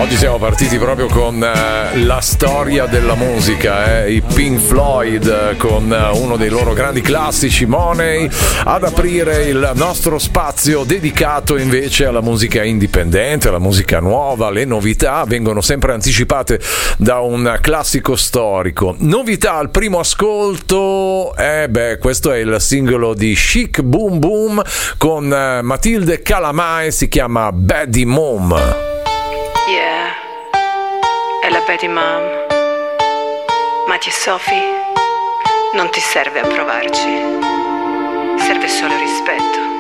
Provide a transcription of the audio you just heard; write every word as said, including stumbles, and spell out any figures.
Oggi siamo partiti proprio con eh, la storia della musica, eh? I Pink Floyd eh, con eh, uno dei loro grandi classici, Money, ad aprire il nostro spazio dedicato invece alla musica indipendente, alla musica nuova. Le novità vengono sempre anticipate da un classico storico. Novità al primo ascolto, eh beh, questo è il singolo di Chic Boom Boom con eh, Matilde Calamai, si chiama Baby Mom. Yeah, è la Baby Mom. Ma ti Sophie, non ti serve a provarci, serve solo rispetto.